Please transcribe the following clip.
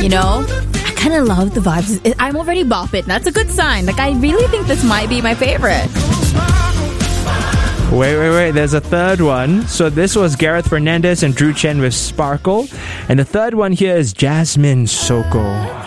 You know? I kind of love the vibes. I'm already bopping. That's a good sign. Like, I really think this might be my favorite. Wait. There's a third one. So this was Gareth Fernandez and Drew Chen with Sparkle. And the third one here is Jasmine Soko.